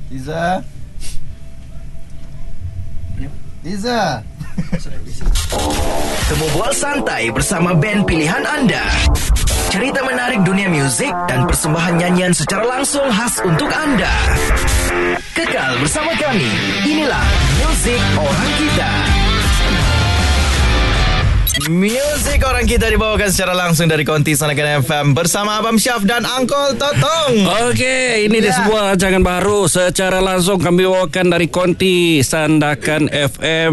Iza. Iza. Temu Bual Santai bersama band pilihan anda. Cerita menarik dunia muzik dan persembahan nyanyian secara langsung khas untuk anda. Kekal bersama kami. Inilah Muzik Orang Kita. Muzik Orang Kita dibawakan secara langsung dari Konti Sandakan FM bersama Abang Syaf dan Uncle Totong. Okey, ini dia sebuah rancangan baru secara langsung kami bawakan dari Konti Sandakan FM.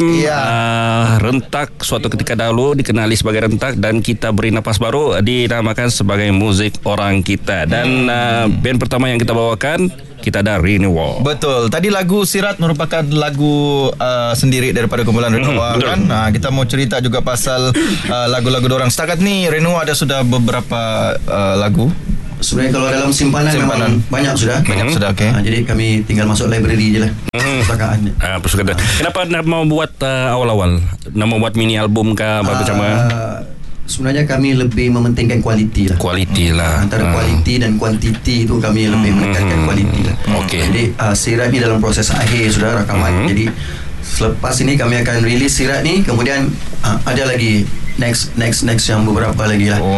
Rentak suatu ketika dahulu dikenali sebagai Rentak dan kita beri nafas baru dinamakan sebagai Muzik Orang Kita. Dan band pertama yang kita bawakan kita ada Renewal. Betul. Tadi lagu Sirat merupakan lagu sendiri daripada kumpulan Renewal kan. Kita mau cerita juga pasal lagu-lagu dorang. Setakat ni Renewal ada sudah beberapa lagu. Sebenarnya kalau dalam simpanan memang banyak sudah. Okey. Jadi kami tinggal masuk library je lah. Persukaan. Kenapa nak mau buat awal-awal? Nak mau buat mini album kah macam mana? Sebenarnya kami lebih mementingkan kualiti lah. Kualiti lah. Antara kualiti dan kuantiti itu kami lebih menekankan kualiti lah. Okey. Jadi Sirat ni dalam proses akhir sudah rakaman. Jadi selepas ini kami akan rilis Sirat ni. Kemudian ada lagi next yang beberapa lagi lah.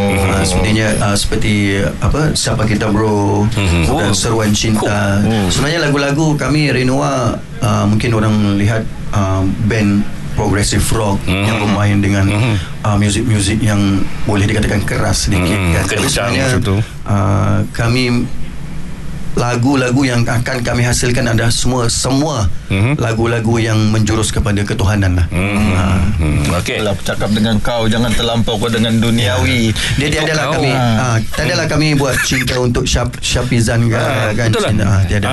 Seperti apa, Siapa Kita Bro, dan Seruan Cinta. Sebenarnya lagu-lagu kami Renua, mungkin orang lihat band progressive rock yang bermain dengan muzik-muzik yang boleh dikatakan keras sedikit kan. Tapi sebenarnya kami lagu-lagu yang akan kami hasilkan adalah semua lagu-lagu yang menjurus kepada ketuhanan lah. Okey. Lah cakap dengan kau jangan terlampau kau dengan duniawi. Dia adalah kami tiadalah kami buat cinta untuk Syapizan kan. Betul lah. Tiada.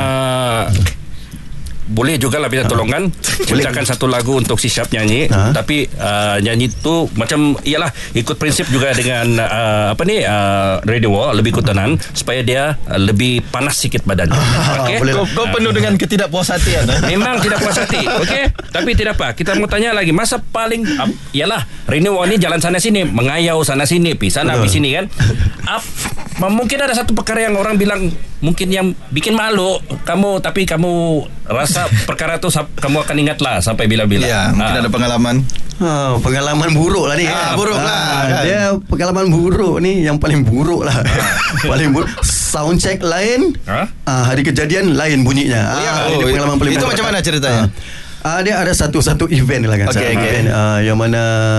Boleh jugalah minta tolongan ciptakan satu lagu untuk si Syap nyanyi. Tapi nyanyi tu macam ialah ikut prinsip juga dengan Radio War, lebih kutanan supaya dia lebih panas sikit badan. Okay? Kau penuh dengan ketidakpuashatian. Memang tidak puas hati. Okey, tapi tidak apa. Kita mau tanya lagi masa paling ialah Radio War ni jalan sana sini, mengayau sana sini, pi sana pi sini kan. Mungkin ada satu perkara yang orang bilang mungkin yang bikin malu kamu, tapi kamu rasa perkara tu kamu akan ingatlah sampai bila-bila. Ya, mungkin ada pengalaman. Pengalaman buruk lah ni. Buruk lah. Dia pengalaman buruk ni yang paling buruk lah. Paling buruk. Sound check lain, hari kejadian lain bunyinya. Ini pengalaman paling buruk. Itu macam mana ceritanya? Dia ada satu event lah kan. Event yang mana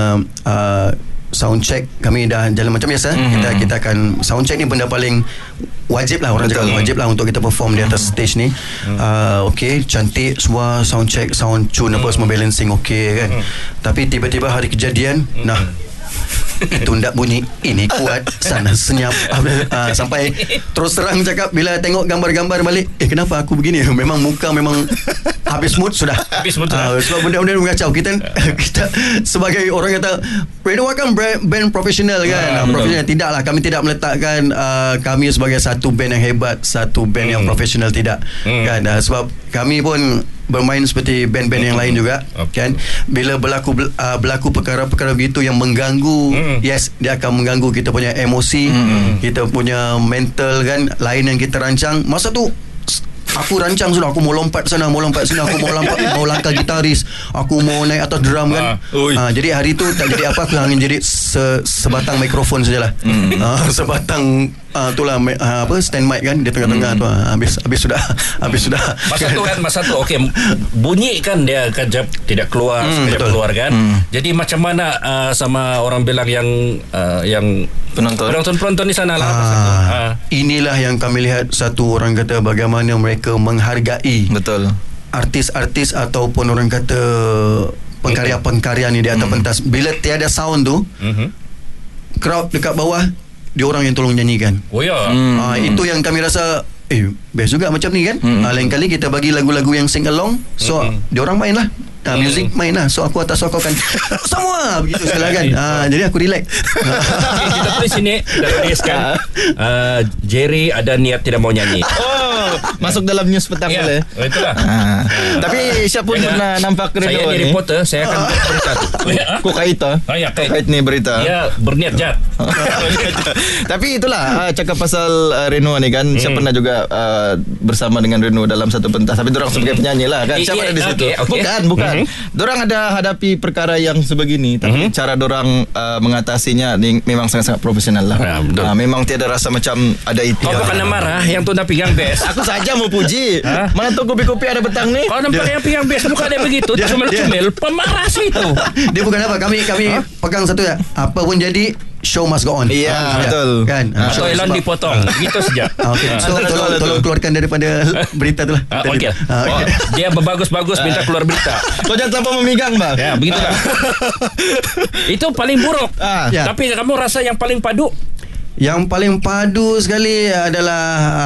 sound check kami dah jalan macam biasa. Kita akan sound check ni benda paling wajib lah, orang cakap wajib lah untuk kita perform di atas stage ni. Okey, cantik semua, sound check, sound tune apa semua balancing okey kan. Tapi tiba-tiba hari kejadian, itu ndak bunyi, ini kuat, sana senyap. Sampai terus terang cakap, bila tengok gambar-gambar balik, kenapa aku begini? Memang muka memang habis mood sudah. Sebab benda-benda mengacau. Kita sebagai orang kata Radio kan band profesional kan. Profesional. Tidaklah, kami tidak meletakkan kami sebagai satu band yang hebat, satu band yang profesional, tidak kan. Sebab kami pun bermain seperti band-band yang lain juga kan. Bila berlaku perkara-perkara begitu yang mengganggu, yes, dia akan mengganggu kita punya emosi, kita punya mental kan. Lain yang kita rancang, masa tu aku rancang sudah, aku mau lompat sana, mau lompat sini, aku mau langkah gitaris, aku mau naik atas drum kan. Jadi hari tu tak jadi apa, aku hanya jadi sebatang mikrofon sajalah. Sebatang itulah stand mic kan di tengah-tengah tu. Habis sudah. Masa tu okey, bunyi kan dia kan tidak keluar, keluar kan. Jadi macam mana sama orang bilang yang penonton di sana lah. Inilah yang kami lihat, satu orang kata bagaimana mereka menghargai artis-artis ataupun orang kata pengkarya-pengkarya ni di atas pentas. Bila tiada sound tu, crowd dekat bawah, dia orang yang tolong nyanyikan. Itu yang kami rasa best juga macam ni kan. Lain kali kita bagi lagu-lagu yang sing along, so dia orang main lah. Music main lah. So aku atas sokonkan semua begitu sekali kan. Jadi aku relax. Kita tulis sini, kita tuliskan Jerry ada niat tidak mau nyanyi. Masuk dalam news petang boleh. Itulah. Tapi siapa pun pernah nampak Reno Saya ni reporter, saya akan buat berita tu. Kau kait lah. Kait ni berita. Dia berniat jahat. Tapi itulah cakap pasal Reno ni kan. Saya pernah juga bersama dengan Reno dalam satu pentas. Tapi dorang sebagai penyanyi lah kan. Siapa ada di situ? Bukan. Dorang ada hadapi perkara yang sebegini. Tapi cara dorang mengatasinya ni memang sangat-sangat profesional lah. Memang tiada rasa macam ada itu. Kau bukan marah yang tu nak pegang bes. Aku saja mau puji. Mana tu kopi-kopi ada petang ni? Kau nampak yang pegang bes bukan dia begitu. Cumel pemarah sih itu. Dia bukan apa. Kami pegang satu ya. Apa pun jadi, show must go on. Iya, betul. Kan? Atau Elon dipotong. Begitu saja. Okay. So tolong keluarkan daripada berita tu lah. Okey. Dia berbagus-bagus minta keluar berita. Kau jangan terlalu memegang bang. Ya, begitulah. Itu paling buruk. Tapi kamu rasa yang paling padu? Yang paling padu sekali adalah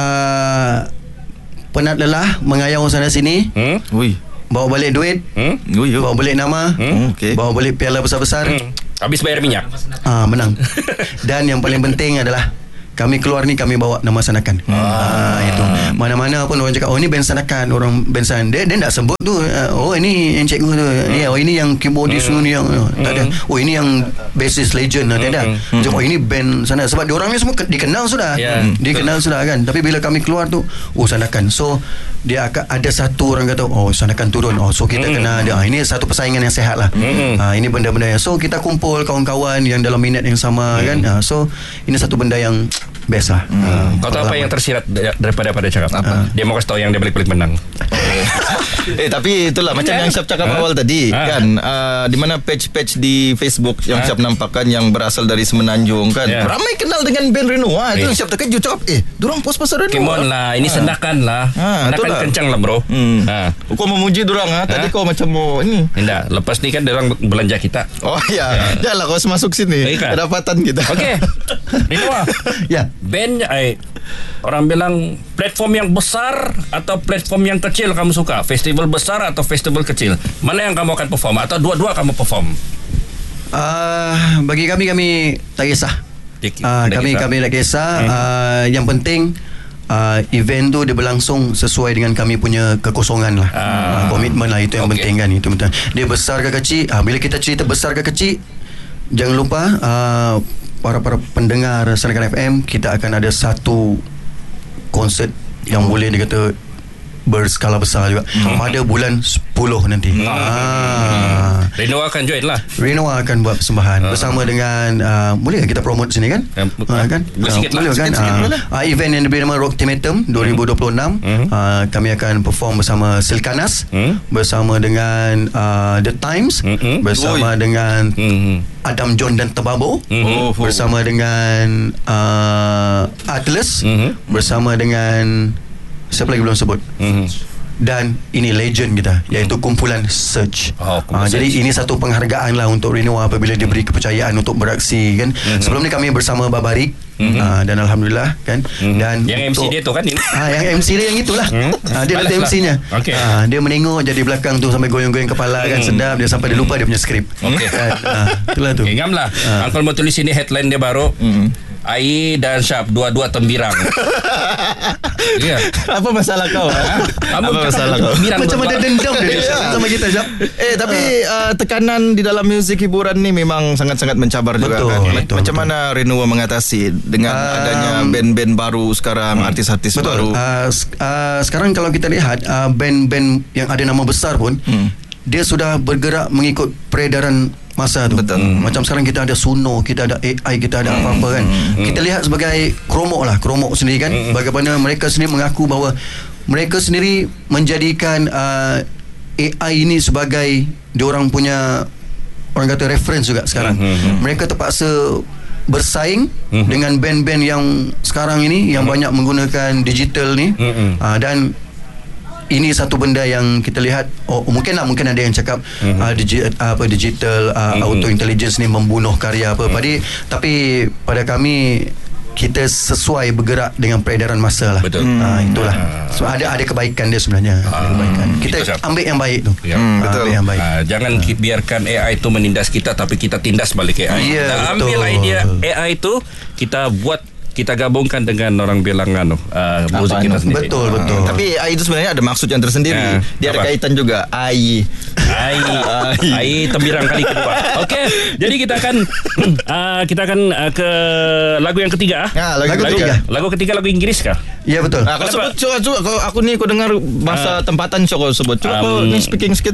penat lelah mengayau sana sini. Bawa balik duit. Bawa balik nama. Bawa balik piala besar-besar. Habis bayar minyak. Menang. Dan yang paling penting adalah kami keluar ni kami bawa nama Sanakan. Itu. Mana-mana pun orang cakap, oh ini band Sanakan, orang band San. Dia tak sebut tu, oh ini yang cikgu tu. Oh ini yang keyboardist ni yang tak ada. Oh ini yang bassist legend tak ada. Oh ini band sana. Sebab diorang ni semua dikenal sudah. Dikenal sudah kan. Tapi bila kami keluar tu, oh Sanakan. So dia akan ada satu orang kata, oh Sanakan turun. Oh so kita kena ada. Ini satu persaingan yang sihat lah. Ini benda-benda yang so kita kumpul kawan-kawan yang dalam minat yang sama kan. So ini satu benda yang best lah. Kau tahu apa yang tersirat daripada cakap apa? Dia mau kasih tahu yang dia balik menang. Tapi itulah macam yang Syab cakap awal tadi kan, di mana page-page di Facebook yang Syab nampakkan yang berasal dari Semenanjung kan, ramai kenal dengan band Reno. Itu yang Syab terkejut cakap, dorang post pasal Reno. Come on lah, ini Sanakan lah. Sanakan kencang lah bro. Kau memuji dorang tadi kau macam mau ini. Tidak, lepas ni kan dorang belanja kita. Oh ya, janganlah kau masuk sini. Kedapatan kita. Okey. Reno ya. Band orang bilang platform yang besar atau platform yang kecil kamu suka? Festival besar atau festival kecil? Mana yang kamu akan perform? Atau dua-dua kamu perform? Bagi kami tak kisah. Kami tak kisah. Yang penting event tu dia berlangsung sesuai dengan kami punya kekosongan lah. Komitmen lah, itu yang penting kan. Itu betul. Dia besar ke kecil, bila kita cerita besar ke kecil, jangan lupa para pendengar Sanakan FM, kita akan ada satu konsert yang boleh dikata berskala besar juga pada bulan 10 nanti. Reno akan join lah. Reno akan buat persembahan bersama dengan boleh kita promote sini kan? Kan? Boleh kan? Event yang diberi nama Rock Ultimatum 2026. Kami akan perform bersama Silkanas, bersama dengan The Times, bersama dengan Adam John dan Tebabo, bersama dengan Atlas, bersama dengan siapa lagi belum sebut. Dan ini legend kita, iaitu kumpulan Search. Jadi ini satu penghargaan lah untuk Reno apabila diberi kepercayaan untuk beraksi kan. Sebelum ni kami bersama Babarik, dan alhamdulillah kan. Dan yang MC dia tu kan ini. Yang MC dia yang itulah. Dia ada MC-nya. Dia menengok jadi belakang tu sampai goyang-goyang kepala kan, sedap. Dia sampai dia lupa dia punya skrip. Itulah tu. Ingamlah. Uncle mau tulis ini headline dia baru. Ai dan Syab dua-dua tembirang. Ya. Apa masalah kau? Apa masalah kau? Macam ada dendam dia sama kita, Syab. Tapi tekanan di dalam muzik hiburan ni memang sangat-sangat mencabar juga kan. Macam mana Reno mengatasi dengan adanya band-band baru sekarang, artis-artis baru? Sekarang kalau kita lihat band-band yang ada nama besar pun, dia sudah bergerak mengikut peredaran masa tu. Macam sekarang kita ada Suno, kita ada AI, kita ada apa-apa kan. Kita lihat sebagai kromok sendiri kan. Bagaimana mereka sendiri mengaku bahawa mereka sendiri menjadikan AI ini sebagai diorang punya, orang kata, reference juga sekarang. Mereka terpaksa bersaing dengan band-band yang sekarang ini yang banyak menggunakan digital ni. Dan ini satu benda yang kita lihat, mungkin ada yang cakap digital auto intelligence ni membunuh karya apa. Tapi pada kami, kita sesuai bergerak dengan peredaran masa lah. Betul. Itulah. So ada kebaikan dia sebenarnya. Ada kebaikan. Kita ambil yang baik tu. Betul. Ambil yang baik. Jangan biarkan AI itu menindas kita, tapi kita tindas balik AI. Kita ambil idea AI itu, kita buat, kita gabungkan dengan orang bilang musik kita sendiri. Betul. Tapi AI itu sebenarnya ada maksud yang tersendiri. Dia ada kaitan juga. AI tembirang kali kedua. Okey, jadi kita akan ke lagu yang ketiga. Lagu ketiga lagu Inggris kah? Ya betul. Kau sebut coba aku ni kau dengar bahasa tempatan kau sebut. Coba kau ni speaking sikit.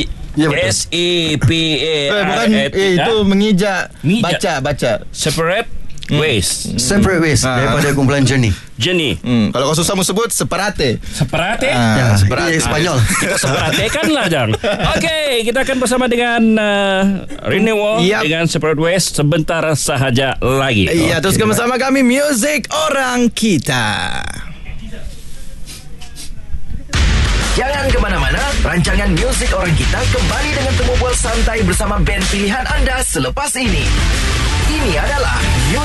SEPA. Bukan itu mengijak. Baca. Separate Ways. Separate Ways daripada kumpulan Journey. Kalau kau susah mau sebut Separate. Separate? Separate Spanyol. Kita separate kan lah Jang. Okey, kita akan bersama dengan Renewal dengan Separate Ways sebentar sahaja lagi. Iya, teruskan bersama kami Music Orang Kita. Jangan ke mana-mana, rancangan Music Orang Kita kembali dengan temu bual santai bersama band pilihan anda selepas ini. Ini adalah